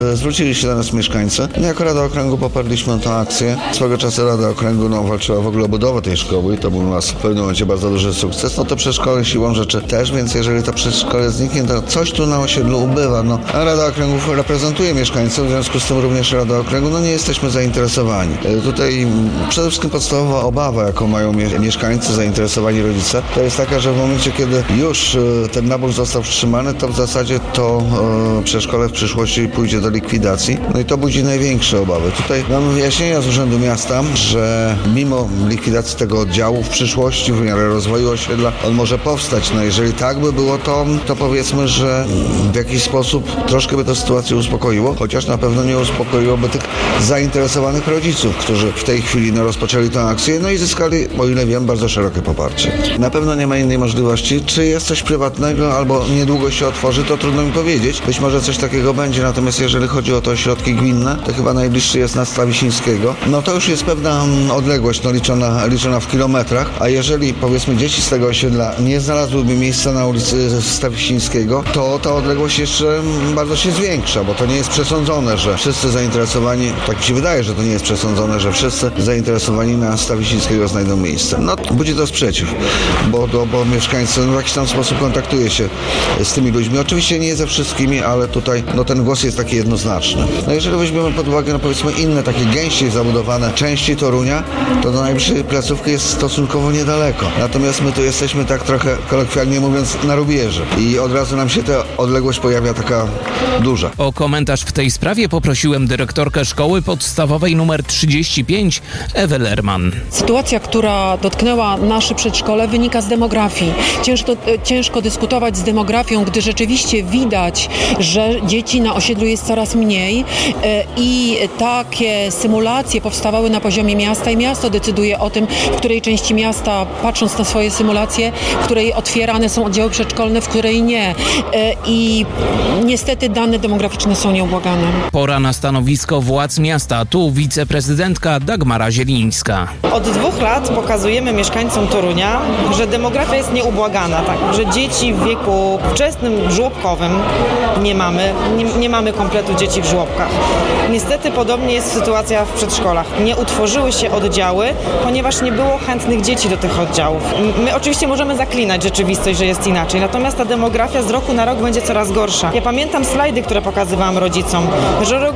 Zwrócili się do nas mieszkańcy. My jako Rada Okręgu poparliśmy tę akcję. Swego czasu Rada Okręgu walczyła w ogóle o budowę tej szkoły i to był u nas w pewnym momencie bardzo duży sukces. To przedszkole siłą rzeczy też, więc jeżeli to przedszkole zniknie, to coś tu na osiedlu ubywa. A Rada Okręgów reprezentuje mieszkańców, w związku z tym również Rada Okręgu, nie jesteśmy zainteresowani. Tutaj przede wszystkim podstawowa obawa, jaką mają mieszkańcy, zainteresowani rodzice, to jest taka, że w momencie, kiedy już ten nabór został wstrzymany, to w zasadzie to przedszkole w przyszłości pójdzie do likwidacji. I to budzi największe obawy. Tutaj mamy wyjaśnienia z Urzędu Miasta, że mimo likwidacji tego oddziału w przyszłości, w miarę rozwoju osiedla, on może powstać. Jeżeli tak by było, to powiedzmy, że w jakiś sposób troszkę by to sytuację uspokoiło, chociaż na pewno nie uspokoiłoby tych zainteresowanych rodziców, którzy w tej chwili rozpoczęli tę akcję, i zyskali, o ile wiem, bardzo szerokie poparcie. Na pewno nie ma innej możliwości. Czy jest coś prywatnego, albo niedługo się otworzy, to trudno mi powiedzieć. Być może coś takiego będzie, natomiast jeżeli chodzi o te ośrodki gminne, to chyba najbliższy jest na Stawisińskiego. To już jest pewna odległość, liczona w kilometrach, a jeżeli, powiedzmy, dzieci z tego osiedla nie znalazłyby miejsca na ulicy Stawisińskiego, to ta odległość jeszcze bardzo się zwiększa, bo to nie jest przesądzone, że wszyscy zainteresowani, tak mi się wydaje, że to nie jest przesądzone, że wszyscy zainteresowani na Stawisińskiego znajdą miejsce. Budzi to sprzeciw, bo mieszkańcy w jakiś tam sposób kontaktuje się z tymi ludźmi. Oczywiście nie ze wszystkimi, ale tutaj ten głos jest taki jednoznaczny. Jeżeli weźmiemy pod uwagę, powiedzmy, inne takie gęściej zabudowane części Torunia, to do najbliższej placówki jest stosunkowo niedaleko. Natomiast my tu jesteśmy tak trochę, kolokwialnie mówiąc, na rubieży i od razu nam się ta odległość pojawia taka duża. O komentarz w tej sprawie poprosiłem dyrektorkę szkoły podstawowej nr 35, Ewę Lerman. Sytuacja, która dotknęła nasze przedszkole, wynika z demografii. Ciężko dyskutować z demografią, gdy rzeczywiście widać, że dzieci na osiedlu jest coraz mniej i takie symulacje powstawały na poziomie miasta i miasto decyduje o tym, w której części miasta, patrząc na swoje symulacje, w której otwierane są oddziały przedszkolne, w której nie. I niestety dane demograficzne są nieubłagane. Pora na stanowisko władz miasta. Tu wiceprezydentka Dagmara Zielińska. Od 2 lat pokazujemy mieszkańcom Torunia, że demografia jest nieubłagana, że dzieci w wieku wczesnym, żłobkowym nie mamy kompletu dzieci w żłobkach. Niestety podobnie jest sytuacja w przedszkolach. Nie utworzyły się oddziały, ponieważ nie było chętnych dzieci do tych oddziałów. My oczywiście możemy zaklinać rzeczywistość, że jest inaczej, natomiast ta demografia z roku na rok będzie coraz gorsza. Ja pamiętam slajdy, które pokazywałam rodzicom, że rok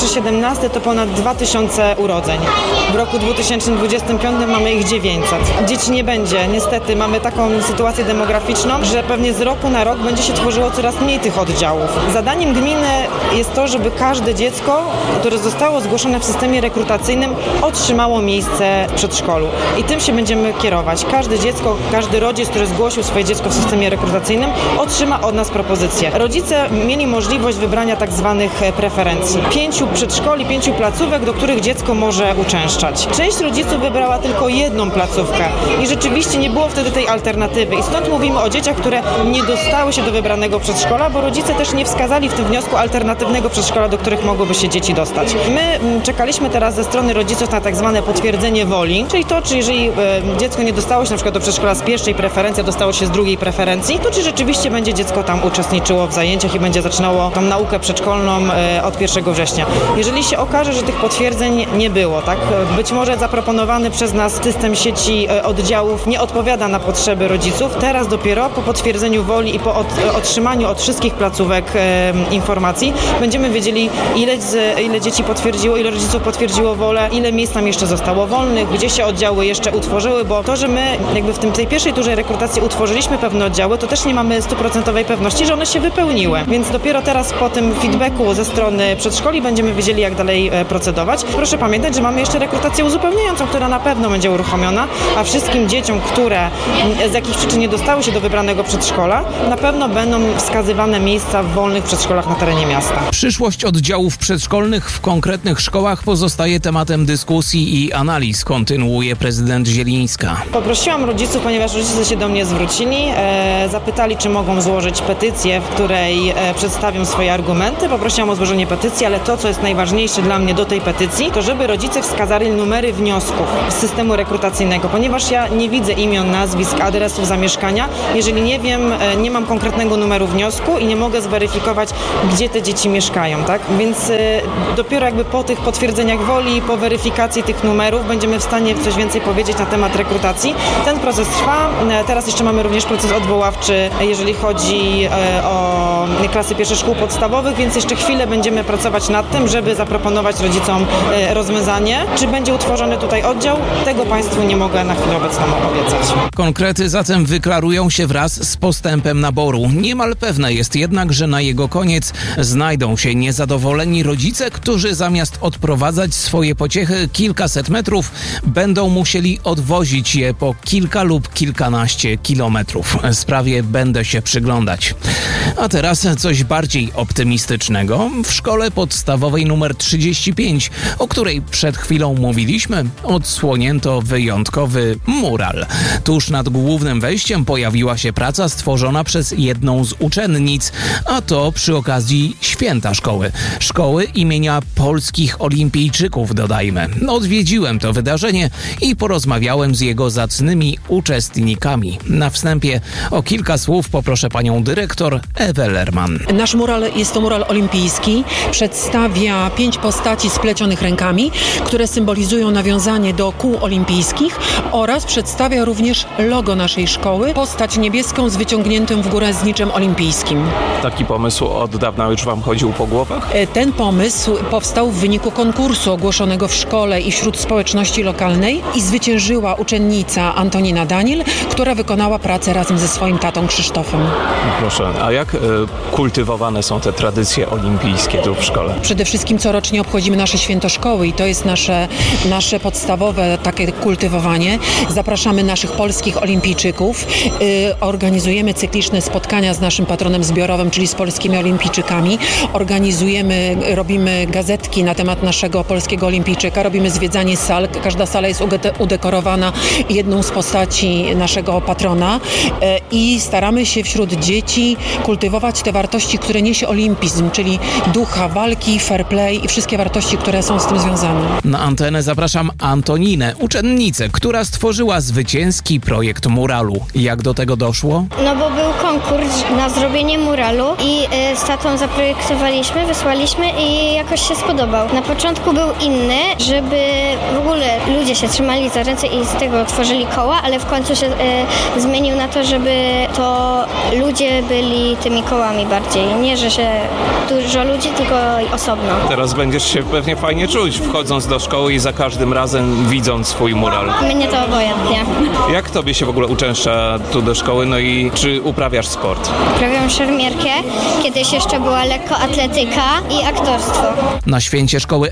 2017 to ponad 2000 urodzeń. W roku 2025 mamy ich 900. Dzieci nie będzie. Niestety mamy taką sytuację demograficzną, że pewnie z roku na rok będzie się tworzyło coraz mniej tych oddziałów. Zadaniem gminy jest to, żeby każde dziecko, które zostało zgłoszone w systemie rekrutacyjnym, otrzymało miejsce w przedszkolu. I tym się będziemy kierować. Każde dziecko, każdy rodzic, który zgłosił swoje dziecko w systemie rekrutacyjnym, otrzyma od nas propozycję. Rodzice mieli możliwość wybrania tak zwanych preferencji. 5 przedszkoli, 5 placówek, do których dziecko może uczęszczać. Część rodziców wybrała tylko jedną placówkę i rzeczywiście nie było wtedy tej alternatywy. I stąd mówimy o dzieciach, które nie dostały się do wybranego przedszkola, bo rodzice też nie wskazali w tym wniosku alternatywnego przedszkola, do których mogłyby się dzieci dostać. My czekaliśmy teraz ze strony rodziców na tak zwane potwierdzenie woli, czyli to, czy jeżeli dziecko nie dostało się na przykład do przedszkola z pierwszej preferencji, a dostało się z drugiej preferencji, to czy rzeczywiście będzie dziecko tam uczestniczyło w zajęciach i będzie zaczynało tą naukę przedszkolną od 1 września. Jeżeli się okaże, że tych potwierdzeń nie było, być może zaproponowany przez nas system sieci oddziałów nie odpowiada na potrzeby rodziców, teraz dopiero po potwierdzeniu woli i po otrzymaniu od wszystkich placówek informacji będziemy wiedzieli, ile dzieci potwierdziło, ile rodziców potwierdziło wolę, ile miejsc tam jeszcze zostało wolnych, gdzie się oddziały jeszcze utworzyły, bo to, że my jakby w tej pierwszej turze rekrutacji utworzyliśmy pewne oddziały, to też nie mamy 100% pewności, że one się wypełniły. Więc dopiero teraz po tym feedbacku ze strony przedszkoli będziemy wiedzieli, jak dalej procedować. Proszę pamiętać, że mamy jeszcze rekrutację uzupełniającą, która na pewno będzie uruchomiona, a wszystkim dzieciom, które z jakichś przyczyn nie dostały się do wybranego przedszkola, na pewno będą wskazywane miejsca w wolnych przedszkolach na terenie miasta. Przyszłość oddziałów przedszkolnych w konkretnych szkołach pozostaje tematem dyskusji i analiz, kontynuuje prezydent Zielińska. Poprosiłam rodziców, ponieważ rodzice się do mnie zwrócili, zapytali, czy mogą złożyć petycję, w której przedstawią swoje argumenty. Poprosiłam o złożenie petycji, ale to, co jest najważniejsze dla mnie do tej petycji, to żeby rodzice wskazali numery wniosków z systemu rekrutacyjnego, ponieważ ja nie widzę imion, nazwisk, adresów zamieszkania, jeżeli nie wiem, nie mam konkretnego numeru wniosku i nie mogę zweryfikować, gdzie te dzieci mieszkają. mieszkają, tak? Więc dopiero jakby po tych potwierdzeniach woli, po weryfikacji tych numerów będziemy w stanie coś więcej powiedzieć na temat rekrutacji. Ten proces trwa. Teraz jeszcze mamy również proces odwoławczy, jeżeli chodzi o klasy pierwsze szkół podstawowych, więc jeszcze chwilę będziemy pracować nad tym, żeby zaproponować rodzicom rozwiązanie. Czy będzie utworzony tutaj oddział? Tego Państwu nie mogę na chwilę obecną obiecać. Konkrety zatem wyklarują się wraz z postępem naboru. Niemal pewne jest jednak, że na jego koniec znajdą się niezadowoleni rodzice, którzy zamiast odprowadzać swoje pociechy kilkaset metrów, będą musieli odwozić je po kilka lub kilkanaście kilometrów. Sprawie będę się przyglądać. A teraz coś bardziej optymistycznego. W szkole podstawowej nr 35, o której przed chwilą mówiliśmy, odsłonięto wyjątkowy mural. Tuż nad głównym wejściem pojawiła się praca stworzona przez jedną z uczennic, a to przy okazji święta szkoły. Szkoły imienia polskich olimpijczyków, dodajmy. Odwiedziłem to wydarzenie i porozmawiałem z jego zacnymi uczestnikami. Na wstępie o kilka słów poproszę panią dyrektor Ewę Lerman. Nasz mural jest to mural olimpijski. Przedstawia 5 postaci splecionych rękami, które symbolizują nawiązanie do kół olimpijskich oraz przedstawia również logo naszej szkoły, postać niebieską z wyciągniętym w górę zniczem olimpijskim. Taki pomysł od dawna już wam chodził po głowach? Ten pomysł powstał w wyniku konkursu ogłoszonego w szkole i wśród społeczności lokalnej i zwyciężyła uczennica Antonina Daniel, która wykonała pracę razem ze swoim tatą Krzysztofem. Proszę, a jak kultywowane są te tradycje olimpijskie tu w szkole? Przede wszystkim corocznie obchodzimy nasze święto szkoły i to jest nasze podstawowe takie kultywowanie. Zapraszamy naszych polskich olimpijczyków. Organizujemy cykliczne spotkania z naszym patronem zbiorowym, czyli z polskimi olimpijczykami. Robimy gazetki na temat naszego polskiego olimpijczyka. Robimy zwiedzanie sal. Każda sala jest udekorowana jedną z postaci naszego patrona i staramy się wśród dzieci kultywować te wartości, które niesie olimpizm, czyli ducha walki, fair play i wszystkie wartości, które są z tym związane. Na antenę zapraszam Antoninę, uczennicę, która stworzyła zwycięski projekt muralu. Jak do tego doszło? No bo był konkurs na zrobienie muralu i z tatą zaprojektowaliśmy, wysłaliśmy i jakoś się spodobał. Na początku był inny, żeby w ogóle ludzie się trzymali za ręce i z tego tworzyli koła, ale w końcu się zmienił na to, żeby to ludzie byli tymi kołami bardziej. Nie, że się dużo ludzi, tylko osobno. Teraz będziesz się pewnie fajnie czuć, wchodząc do szkoły i za każdym razem widząc swój mural. Mnie to obojętnie. Jak tobie się w ogóle uczęszcza tu do szkoły, no i czy uprawiasz sport? Uprawiam szermierkę, kiedyś jeszcze była lekkoatletyka i aktorstwo. Na święcie szkoły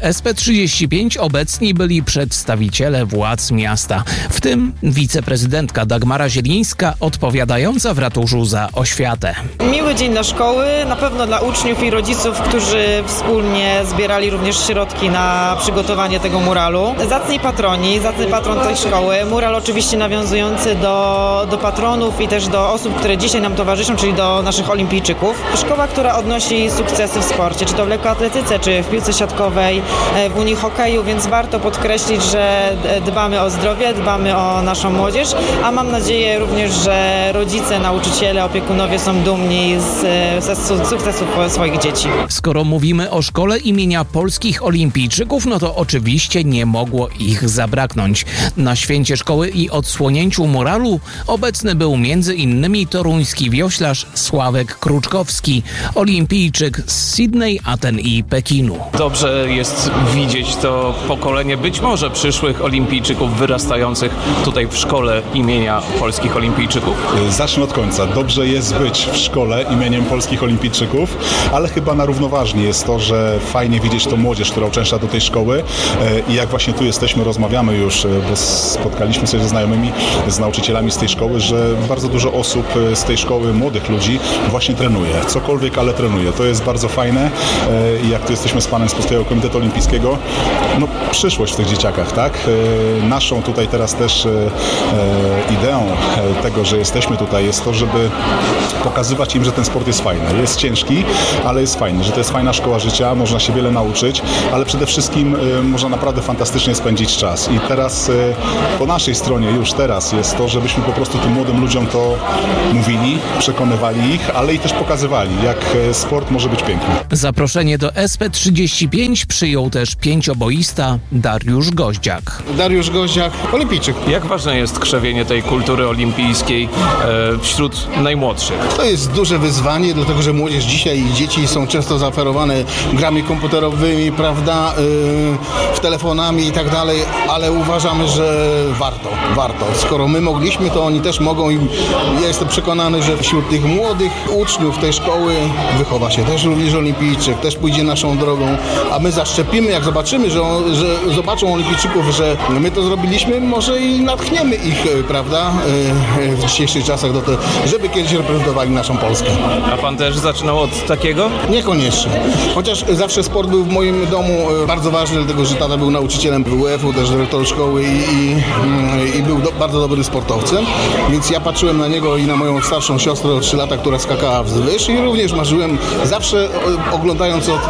SP35 obecni byli przedstawiciele władz miasta, w tym wiceprezydentka Dagmara Zielińska, odpowiadająca w ratuszu za oświatę. Miły dzień dla szkoły, na pewno dla uczniów i rodziców, którzy wspólnie zbierali również środki na przygotowanie tego muralu. Zacny patron tej szkoły, mural oczywiście nawiązujący do patronów i też do osób, które dzisiaj nam towarzyszą, czyli do naszych olimpijczyków. Szkoła, która odnosi sukcesy w sporcie, czy to w lekkoatletyce, czy w piłce siatkowej, w Unii Hokeju, więc warto podkreślić, że dbamy o zdrowie, dbamy o naszą młodzież, a mam nadzieję również, że rodzice, nauczyciele, opiekunowie są dumni ze sukcesów swoich dzieci. Skoro mówimy o szkole imienia polskich olimpijczyków, no to oczywiście nie mogło ich zabraknąć. Na święcie szkoły i odsłonięciu muralu obecny był m.in. toruński wioślarz Sławek Kruczkowski, olimpijczyk z Sydney, Aten i Pekinu. Dobrze jest widzieć to pokolenie być może przyszłych olimpijczyków wyrastających tutaj w szkole imienia polskich olimpijczyków. Zacznę od końca. Dobrze jest być w szkole imieniem polskich olimpijczyków, ale chyba na równoważnie jest to, że fajnie widzieć tą młodzież, która uczęszcza do tej szkoły i jak właśnie tu jesteśmy, rozmawiamy już, bo spotkaliśmy się ze znajomymi, z nauczycielami z tej szkoły, że bardzo dużo osób z tej szkoły, młodych ludzi właśnie trenuje. Cokolwiek, ale trenuje. To jest bardzo fajne i jak tu jesteśmy z panem z Polskiego Komitetu Olimpijskiego, no przyszłość w tych dzieciakach, tak? Naszą tutaj teraz też ideą tego, że jesteśmy tutaj, jest to, żeby pokazywać im, że ten sport jest fajny. Jest ciężki, ale jest fajny, że to jest fajna szkoła życia, można się wiele nauczyć, ale przede wszystkim można naprawdę fantastycznie spędzić czas. I teraz po naszej stronie już teraz jest to, żebyśmy po prostu tym młodym ludziom to mówili, przekonywali ich, ale i też pokazywali, jak sport może być piękny. Zaproszenie do SP35 przyjął też pięcioboista Dariusz Goździak. Dariusz Goździak, olimpijczyk. Jak ważne jest krzewienie tej kultury olimpijskiej wśród najmłodszych? To jest duże wyzwanie, dlatego że młodzież dzisiaj i dzieci są często zaoferowane grami komputerowymi, prawda, telefonami i tak dalej, ale uważamy, że warto. Skoro my mogliśmy, to oni też mogą i ja jestem przekonany, że wśród tych młodych uczniów tej szkoły wychowa się też również olimpijczyk, też pójdzie naszą drogą, a my zaszczepimy, jak zobaczymy, że zobaczą olimpijczyków, że my to zrobiliśmy, może i natchniemy ich, prawda, w dzisiejszych czasach do tego, żeby kiedyś reprezentowali naszą Polskę. A pan też zaczynał od takiego? Niekoniecznie. Chociaż zawsze sport był w moim domu bardzo ważny, dlatego że tata był nauczycielem WF-u, też dyrektorem szkoły i był bardzo dobrym sportowcem, więc ja patrzyłem na niego i na moją starszą siostrę o 3 lata, która skakała wzwyż i również marzyłem, zawsze oglądając od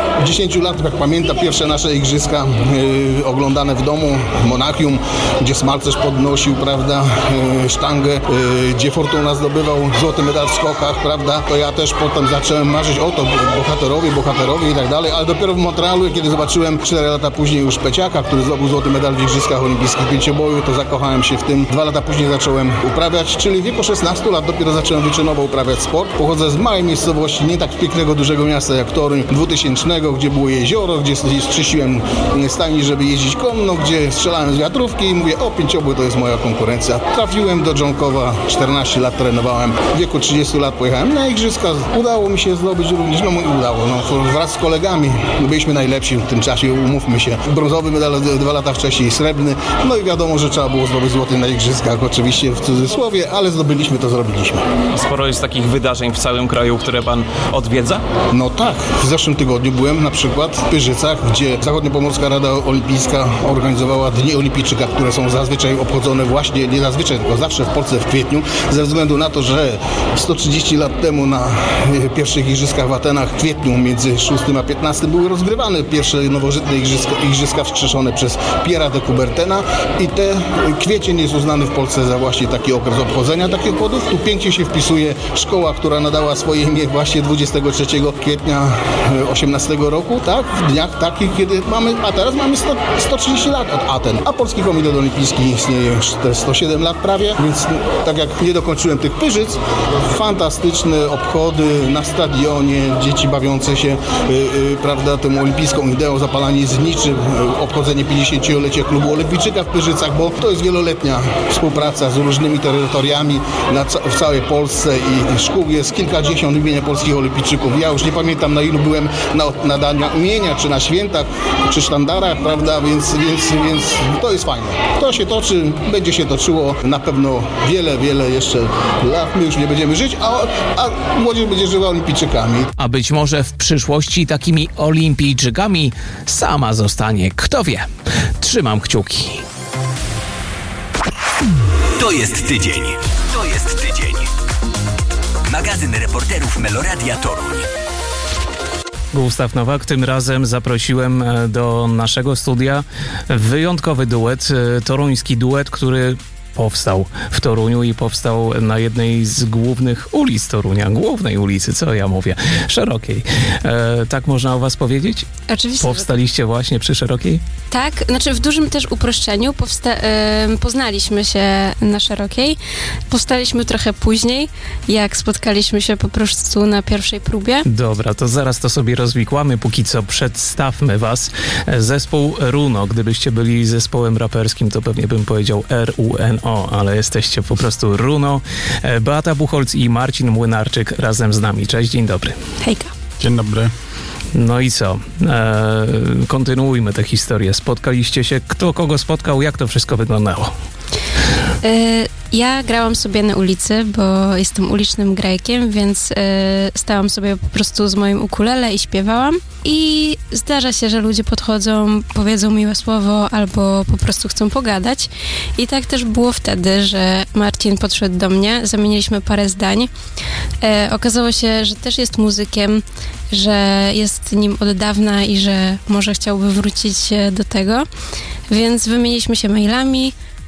10 lat, jak pamiętam, pierwsze nasze igrzyska oglądane w domu, Monachium, gdzie Smalcerz podnosił, prawda, sztangę, gdzie Fortuna zdobywał złoty medal w skokach, prawda, to ja też potem zacząłem marzyć o to, bohaterowie i tak dalej, ale dopiero w Montrealu, kiedy zobaczyłem 4 lata później już Peciaka, który zdobył złoty medal w igrzyskach olimpijskich pięcioboju, to zakochałem się w tym. 2 lata później zacząłem uprawiać, czyli w wieku 16 lat dopiero zacząłem wyczynowo uprawiać sport. Pochodzę z małej miejscowości, nie tak pięknego, dużego miasta jak Toruń, 2000, gdzie było jezioro, gdzie czyściłem stajnie, żeby jeździć konno, gdzie strzelałem z wiatrówki i mówię, pięciobój to jest moja konkurencja. Trafiłem do Dżonkowa, 14 lat trenowałem, w wieku 30 lat pojechałem na igrzyska, udało mi się zdobyć również, wraz z kolegami, byliśmy najlepsi w tym czasie, umówmy się. Brązowy medal 2 lata wcześniej, srebrny, no i wiadomo, że trzeba było zdobyć złoty na igrzyskach, oczywiście w cudzysłowie, ale zdobyliśmy, to zrobiliśmy. Sporo jest takich wydarzeń w całym kraju, które pan odwiedza? No tak, w zeszłym tygodniu byłem na przykład w Pyrzycach, gdzie Zachodniopomorska Rada Olimpijska organizowała Dni Olimpijczyka, które są zazwyczaj obchodzone właśnie, nie zazwyczaj, tylko zawsze w Polsce w kwietniu, ze względu na to, że 130 lat temu na pierwszych igrzyskach w Atenach w kwietniu między 6 a 15 były rozgrywane pierwsze nowożytne igrzyska wskrzeszone przez Pierre'a de Coubertina i kwiecień jest uznany w Polsce za właśnie taki okres obchodzenia takich obchodów. Tu pięknie się wpisuje szkoła, która nadała swoje imię właśnie 23 kwietnia 18 roku, tak? W dniach takich, kiedy a teraz mamy 130 lat od Aten, a Polski Komitet Olimpijski istnieje już 107 lat prawie, więc tak jak nie dokończyłem tych Pyrzyc, fantastyczne obchody na stadionie, dzieci bawiące się, prawda, tą olimpijską ideą, zapalanie zniczy, obchodzenie 50-lecia klubu olimpijczyka w Pyrzycach, bo to jest wieloletnia współpraca z różnymi terytoriami w całej Polsce i szkół jest kilkadziesiąt imienia polskich olimpijczyków. Ja już nie pamiętam, na ilu byłem na nadania imienia, czy na świętach, czy sztandarach, prawda, więc to jest fajne. To się toczy, będzie się toczyło na pewno wiele jeszcze lat. My już nie będziemy żyć, a młodzież będzie żyła olimpijczykami. A być może w przyszłości takimi olimpijczykami sama zostanie. Kto wie? Trzymam kciuki. To jest tydzień. Magazyn reporterów Meloradia Toruń. Gustaw Nowak, tym razem zaprosiłem do naszego studia wyjątkowy duet, toruński duet, który powstał w Toruniu i powstał na jednej z głównych ulic Torunia. Głównej ulicy, co ja mówię? Szerokiej. Tak można o was powiedzieć? Oczywiście. Powstaliście właśnie przy Szerokiej? Tak, znaczy w dużym też uproszczeniu. Poznaliśmy się na Szerokiej. Powstaliśmy trochę później, jak spotkaliśmy się po prostu na pierwszej próbie. Dobra, to zaraz to sobie rozwikłamy. Póki co przedstawmy was. Zespół Runo. Gdybyście byli zespołem raperskim, to pewnie bym powiedział RUNO, ale jesteście po prostu Runo. Beata Buchholz i Marcin Młynarczyk razem z nami. Cześć, dzień dobry. Hejka. Dzień dobry. No i co? Kontynuujmy tę historię. Spotkaliście się. Kto kogo spotkał? Jak to wszystko wyglądało? Ja grałam sobie na ulicy, bo jestem ulicznym grajkiem, więc stałam sobie po prostu z moim ukulele i śpiewałam. I zdarza się, że ludzie podchodzą, powiedzą miłe słowo albo po prostu chcą pogadać. I tak też było wtedy, że Marcin podszedł do mnie, zamieniliśmy parę zdań. Okazało się, że też jest muzykiem, że jest nim od dawna i że może chciałby wrócić do tego. Więc wymieniliśmy się mailami.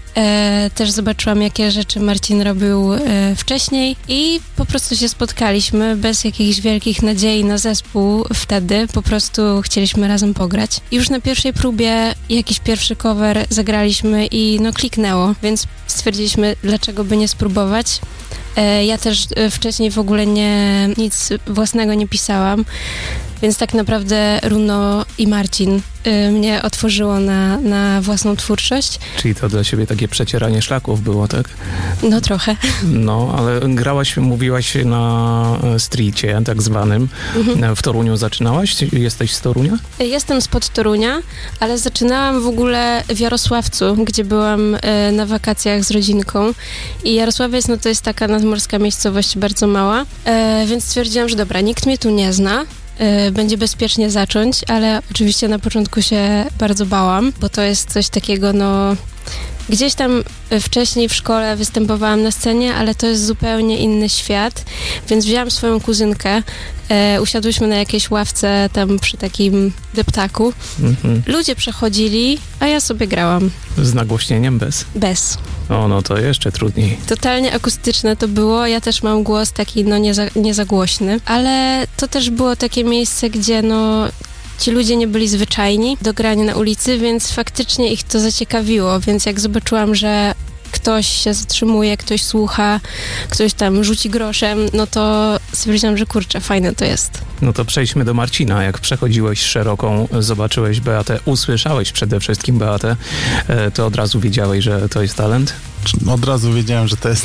Też zobaczyłam, jakie rzeczy Marcin robił wcześniej i po prostu się spotkaliśmy bez jakichś wielkich nadziei na zespół wtedy. Po prostu chcieliśmy razem pograć. I już na pierwszej próbie jakiś pierwszy cover zagraliśmy i no kliknęło, więc stwierdziliśmy, dlaczego by nie spróbować. Ja też wcześniej w ogóle nic własnego nie pisałam, więc tak naprawdę Runo i Marcin mnie otworzyło na własną twórczość. Czyli to dla siebie takie przecieranie szlaków było, tak? No trochę. No, ale mówiłaś na streetie tak zwanym. W Toruniu zaczynałaś? Jesteś z Torunia? Jestem spod Torunia, ale zaczynałam w ogóle w Jarosławcu, gdzie byłam na wakacjach z rodzinką. I Jarosławiec, no to jest taka nadmorska miejscowość, bardzo mała, więc stwierdziłam, że dobra, nikt mnie tu nie zna. Będzie bezpiecznie zacząć, ale oczywiście na początku się bardzo bałam, bo to jest coś takiego, no... Gdzieś tam wcześniej w szkole występowałam na scenie, ale to jest zupełnie inny świat, więc wzięłam swoją kuzynkę, usiadłyśmy na jakiejś ławce tam przy takim deptaku. Ludzie przechodzili, a ja sobie grałam. Z nagłośnieniem bez? Bez. O, no to jeszcze trudniej. Totalnie akustyczne to było. Ja też mam głos taki, no nie za głośny, ale to też było takie miejsce, gdzie no... Ci ludzie nie byli zwyczajni do grania na ulicy, więc faktycznie ich to zaciekawiło, więc jak zobaczyłam, że ktoś się zatrzymuje, ktoś słucha, ktoś tam rzuci groszem, no to stwierdziłam, że kurczę, fajne to jest. No to przejdźmy do Marcina. Jak przechodziłeś szeroką, zobaczyłeś Beatę, usłyszałeś przede wszystkim Beatę, to od razu wiedziałeś, że to jest talent? Od razu wiedziałem, że to jest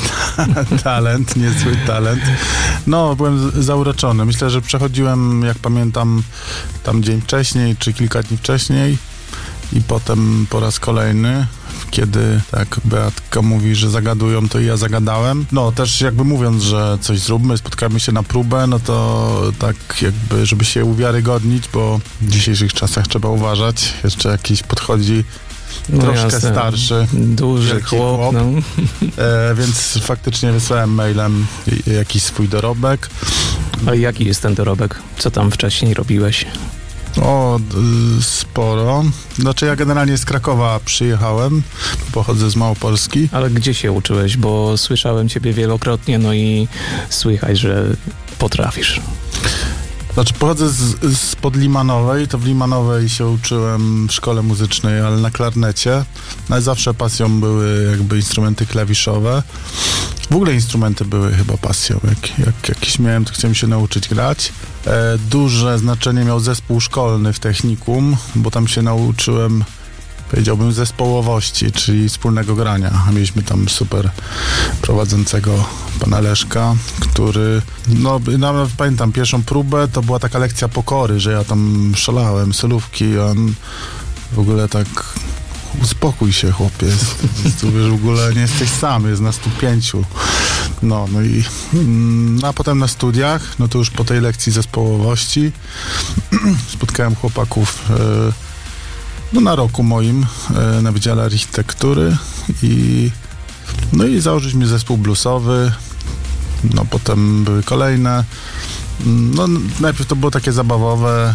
talent, niezły talent. No, byłem zauroczony. Myślę, że przechodziłem, jak pamiętam, tam dzień wcześniej, czy kilka dni wcześniej i potem po raz kolejny, kiedy tak Beatka mówi, że zagadują, to i ja zagadałem. No, też jakby mówiąc, że coś zróbmy, spotkamy się na próbę, no to tak jakby, żeby się uwiarygodnić, bo w dzisiejszych czasach trzeba uważać. Jeszcze jakiś podchodzi troszkę jasne. Starszy. Duży chłop. No. Więc faktycznie wysłałem mailem jakiś swój dorobek. A jaki jest ten dorobek? Co tam wcześniej robiłeś? O, sporo. Znaczy ja generalnie z Krakowa przyjechałem, pochodzę z Małopolski. Ale gdzie się uczyłeś? Bo słyszałem ciebie wielokrotnie, no i słychać, że potrafisz. Znaczy pochodzę spod Limanowej, to w Limanowej się uczyłem w szkole muzycznej, ale na klarnecie. No i zawsze pasją były jakby instrumenty klawiszowe. W ogóle instrumenty były chyba pasją. Jak jakieś miałem, to chciałem się nauczyć grać. Duże znaczenie miał zespół szkolny w technikum, bo tam się nauczyłem, powiedziałbym, zespołowości, czyli wspólnego grania. Mieliśmy tam super prowadzącego pana Leszka, który, no nawet pamiętam pierwszą próbę, to była taka lekcja pokory, że ja tam szalałem, solówki, on w ogóle tak: uspokój się, chłopie, tu wiesz, w ogóle nie jesteś sam, jest nas tu 5. No i a potem na studiach, no to już po tej lekcji zespołowości spotkałem chłopaków no na roku moim na Wydziale Architektury i założyliśmy zespół bluesowy. No potem były kolejne. No najpierw to było takie zabawowe.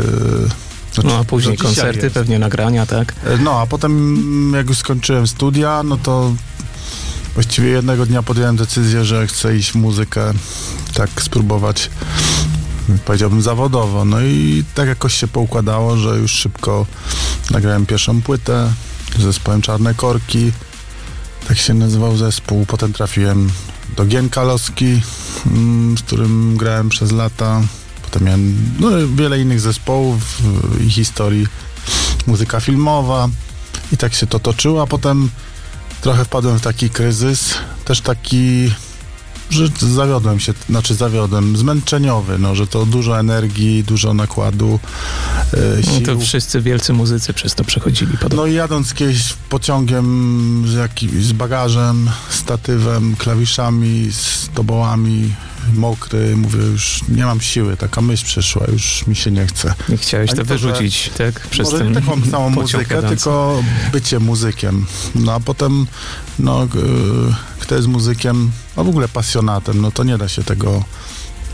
No a później koncerty, pewnie nagrania, tak? No a potem jak już skończyłem studia, no to właściwie jednego dnia podjąłem decyzję, że chcę iść w muzykę, tak spróbować, powiedziałbym, zawodowo. No i tak jakoś się poukładało, że już szybko nagrałem pierwszą płytę z zespołem Czarne Korki. Tak się nazywał zespół. Potem trafiłem do Gienka Loski, z którym grałem przez lata. Potem miałem wiele innych zespołów i historii, muzyka filmowa i tak się to toczyło, a potem trochę wpadłem w taki kryzys, też taki, że zawiodłem, zmęczeniowy, no, że to dużo energii, dużo nakładu, sił. No to wszyscy wielcy muzycy przez to przechodzili. No i jadąc kiedyś pociągiem z bagażem, statywem, klawiszami, z tobołami, mokry, mówię, już nie mam siły, taka myśl przyszła, już mi się nie chce. I chciałeś to wyrzucić, tak? Przez może ten nie taką samą muzykę, tylko bycie muzykiem. No a potem, kto jest muzykiem, a w ogóle pasjonatem, no to nie da się tego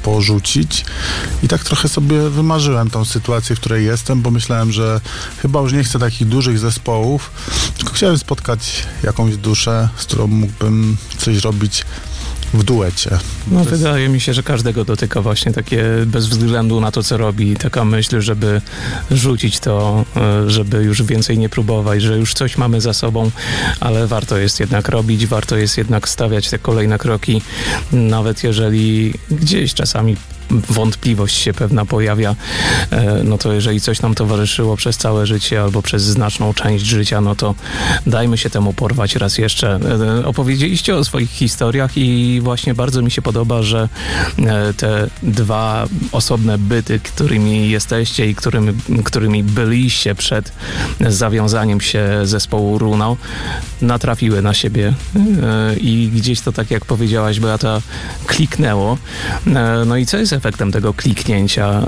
porzucić i tak trochę sobie wymarzyłem tą sytuację, w której jestem, bo myślałem, że chyba już nie chcę takich dużych zespołów, tylko chciałem spotkać jakąś duszę, z którą mógłbym coś robić w duecie. No wydaje mi się, że każdego dotyka właśnie takie bez względu na to, co robi, taka myśl, żeby rzucić to, żeby już więcej nie próbować, że już coś mamy za sobą, ale warto jest jednak robić, warto jest jednak stawiać te kolejne kroki, nawet jeżeli gdzieś czasami wątpliwość się pewna pojawia, no to jeżeli coś nam towarzyszyło przez całe życie albo przez znaczną część życia, no to dajmy się temu porwać raz jeszcze. Opowiedzieliście o swoich historiach i właśnie bardzo mi się podoba, że te dwa osobne byty, którymi jesteście i którymi byliście przed zawiązaniem się zespołu Runo, natrafiły na siebie i gdzieś to, tak jak powiedziałaś, Beata, kliknęło. No i co jest efektem tego kliknięcia?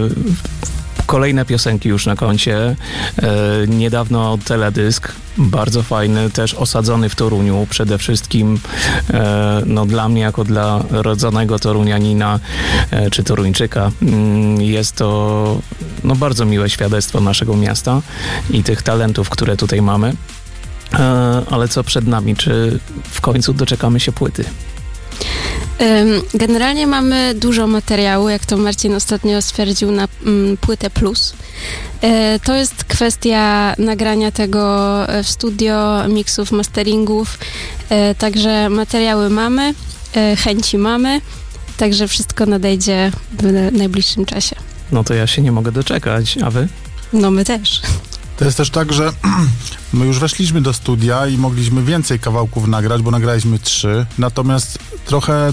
Kolejne piosenki już na koncie. Niedawno teledysk, bardzo fajny, też osadzony w Toruniu. Przede wszystkim no dla mnie, jako dla rodzonego torunianina czy Toruńczyka, jest to no bardzo miłe świadectwo naszego miasta i tych talentów, które tutaj mamy. Ale co przed nami? Czy w końcu doczekamy się płyty? Generalnie mamy dużo materiału, jak to Marcin ostatnio stwierdził, na płytę plus. To jest kwestia nagrania tego w studio, miksów, masteringów, także materiały mamy, chęci mamy, także wszystko nadejdzie w najbliższym czasie. No to ja się nie mogę doczekać, a wy? No my też. To jest też tak, że my już weszliśmy do studia i mogliśmy więcej kawałków nagrać, bo nagraliśmy 3, natomiast trochę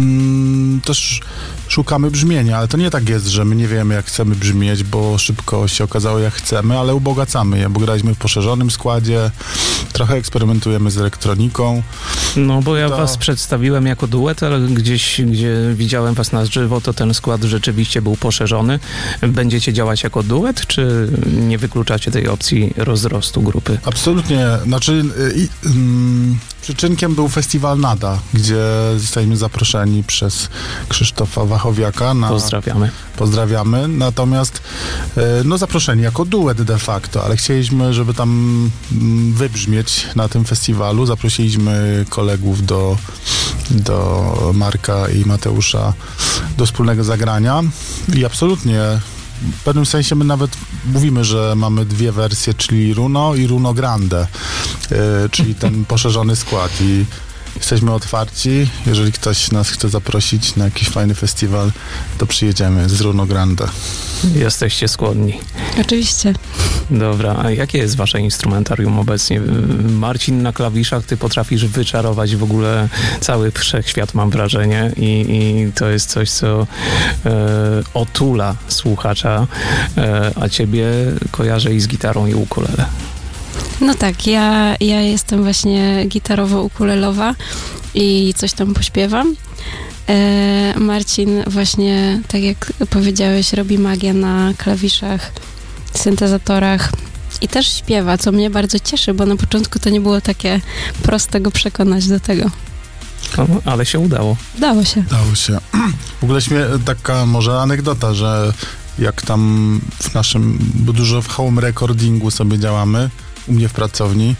też szukamy brzmienia, ale to nie tak jest, że my nie wiemy, jak chcemy brzmieć, bo szybko się okazało, jak chcemy, ale ubogacamy je, bo graliśmy w poszerzonym składzie, trochę eksperymentujemy z elektroniką. No bo ja was przedstawiłem jako duet, ale gdzieś, gdzie widziałem was na żywo, to ten skład rzeczywiście był poszerzony. Będziecie działać jako duet, czy nie wykluczacie tej opcji rozrostu grupy? Absolutnie. Znaczy przyczynkiem był festiwal Nada, gdzie zostaliśmy zaproszeni przez Krzysztofa Wachowiaka. Pozdrawiamy. Natomiast no zaproszeni jako duet de facto, ale chcieliśmy, żeby tam wybrzmieć na tym festiwalu. Zaprosiliśmy kolegów do Marka i Mateusza do wspólnego zagrania i absolutnie w pewnym sensie my nawet mówimy, że mamy 2 wersje, czyli Runo i Runo Grande, czyli ten poszerzony skład i jesteśmy otwarci. Jeżeli ktoś nas chce zaprosić na jakiś fajny festiwal, to przyjedziemy z Runo Grande. Jesteście skłonni. Oczywiście. Dobra, a jakie jest wasze instrumentarium obecnie? Marcin na klawiszach, ty potrafisz wyczarować w ogóle cały wszechświat, mam wrażenie, i to jest coś, co otula słuchacza, a ciebie kojarzę i z gitarą i ukulele. No tak, ja jestem właśnie gitarowo-ukulelowa i coś tam pośpiewam. Marcin właśnie, tak jak powiedziałeś, robi magię na klawiszach, syntezatorach i też śpiewa, co mnie bardzo cieszy, bo na początku to nie było takie proste go przekonać do tego. Ale się udało. Dało się. W ogóle taka może anegdota, że jak tam w naszym, bo dużo w home recordingu sobie działamy, u mnie w pracowni,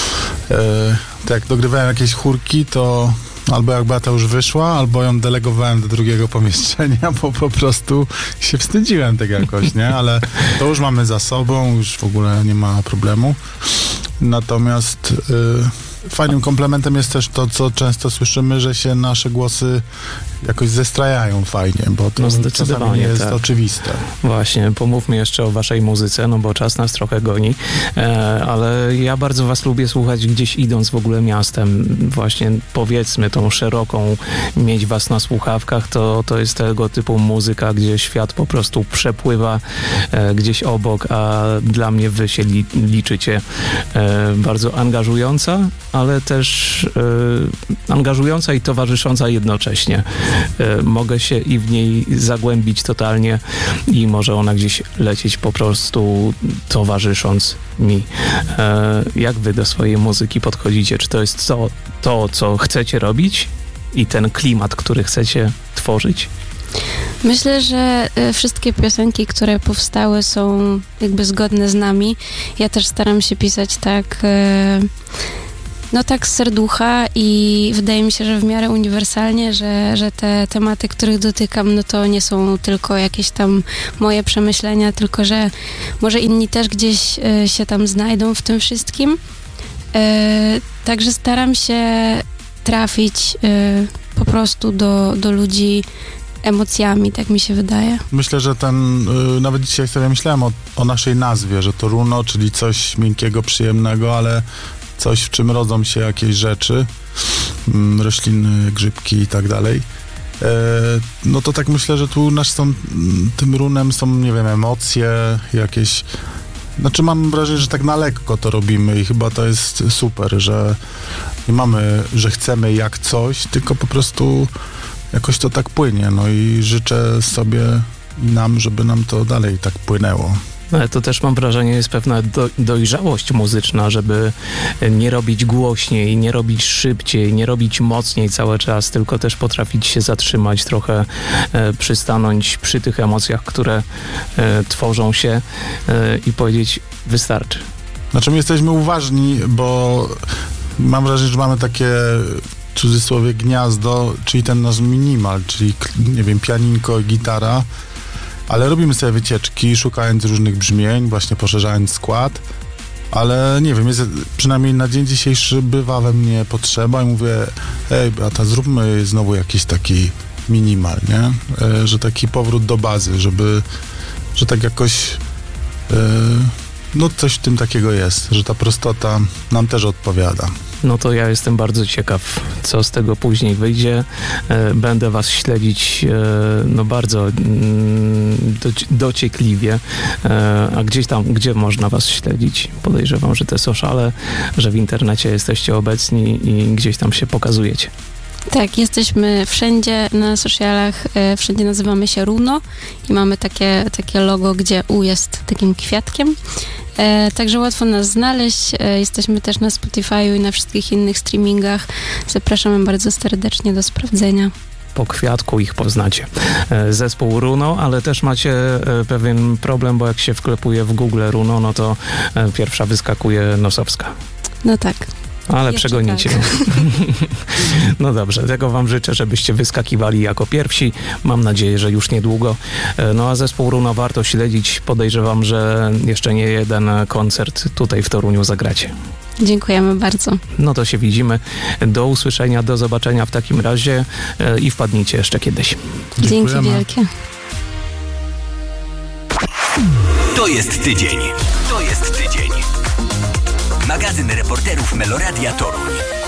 to jak dogrywałem jakieś chórki, to albo jak Beata już wyszła, albo ją delegowałem do drugiego pomieszczenia, bo po prostu się wstydziłem tak jakoś, nie? Ale to już mamy za sobą, już w ogóle nie ma problemu. Natomiast fajnym komplementem jest też to, co często słyszymy, że się nasze głosy jakoś zestrajają fajnie, bo to czasami nie jest oczywiste. Właśnie, pomówmy jeszcze o waszej muzyce, no bo czas nas trochę goni, ale ja bardzo was lubię słuchać gdzieś idąc w ogóle miastem. Właśnie powiedzmy tą szeroką, mieć was na słuchawkach, to jest tego typu muzyka, gdzie świat po prostu przepływa gdzieś obok, a dla mnie wy się liczycie. Bardzo angażująca, ale też angażująca i towarzysząca jednocześnie. Mogę się i w niej zagłębić totalnie i może ona gdzieś lecieć po prostu towarzysząc mi. Jak wy do swojej muzyki podchodzicie? Czy to jest to, co chcecie robić i ten klimat, który chcecie tworzyć? Myślę, że wszystkie piosenki, które powstały, są jakby zgodne z nami. Ja też staram się pisać tak z serducha i wydaje mi się, że w miarę uniwersalnie, że te tematy, których dotykam, no to nie są tylko jakieś tam moje przemyślenia, tylko że może inni też gdzieś się tam znajdą w tym wszystkim. Także staram się trafić po prostu do ludzi emocjami, tak mi się wydaje. Myślę, że nawet dzisiaj sobie myślałem o naszej nazwie, że to runo, czyli coś miękkiego, przyjemnego, ale coś, w czym rodzą się jakieś rzeczy, rośliny, grzybki i tak dalej. No to tak myślę, że tu tym runem są, nie wiem, emocje jakieś. Znaczy mam wrażenie, że tak na lekko to robimy i chyba to jest super, że nie mamy, że chcemy jak coś, tylko po prostu jakoś to tak płynie. No i życzę sobie i nam, żeby nam to dalej tak płynęło. Ale to też mam wrażenie, jest pewna dojrzałość muzyczna, żeby nie robić głośniej, nie robić szybciej, nie robić mocniej cały czas, tylko też potrafić się zatrzymać, trochę przystanąć przy tych emocjach, które tworzą się i powiedzieć wystarczy. Znaczy my jesteśmy uważni, bo mam wrażenie, że mamy takie w cudzysłowie gniazdo, czyli ten nasz minimal, czyli nie wiem, pianinko, gitara, ale robimy sobie wycieczki, szukając różnych brzmień, właśnie poszerzając skład, ale nie wiem, przynajmniej na dzień dzisiejszy bywa we mnie potrzeba i mówię, Beata, zróbmy znowu jakiś taki minimal, nie? Że taki powrót do bazy, że tak jakoś coś w tym takiego jest, że ta prostota nam też odpowiada. No to ja jestem bardzo ciekaw, co z tego później wyjdzie. Będę was śledzić bardzo dociekliwie. A gdzie można was śledzić? Podejrzewam, że te sociale, że w internecie jesteście obecni i gdzieś tam się pokazujecie. Tak, jesteśmy wszędzie na socialach, wszędzie nazywamy się Runo i mamy takie logo, gdzie U jest takim kwiatkiem. Także łatwo nas znaleźć. Jesteśmy też na Spotify'u i na wszystkich innych streamingach. Zapraszamy bardzo serdecznie do sprawdzenia. Po kwiatku ich poznacie. Zespół Runo, ale też macie pewien problem, bo jak się wklepuje w Google Runo, no to pierwsza wyskakuje Nosowska. No tak. Ale jeszcze przegonicie. Tak. No dobrze, tego wam życzę, żebyście wyskakiwali jako pierwsi. Mam nadzieję, że już niedługo. No a zespół Runo warto śledzić. Podejrzewam, że jeszcze nie jeden koncert tutaj w Toruniu zagracie. Dziękujemy bardzo. No to się widzimy. Do usłyszenia, do zobaczenia w takim razie i wpadnijcie jeszcze kiedyś. Dzięki wielkie. To jest tydzień. Magazyn reporterów Meloradia Toruń.